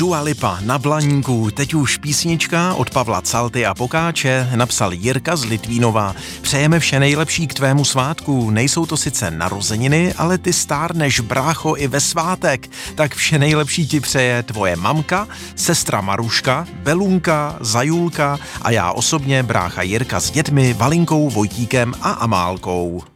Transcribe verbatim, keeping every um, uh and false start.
Dua Lipa na Blaníku, teď už písnička od Pavla Calty a Pokáče, napsal Jirka z Litvínova. Přejeme vše nejlepší k tvému svátku, nejsou to sice narozeniny, ale ty stárneš, brácho, i ve svátek. Tak vše nejlepší ti přeje tvoje mamka, sestra Maruška, Belunka, Zajulka a já osobně brácha Jirka s dětmi Valinkou, Vojtíkem a Amálkou.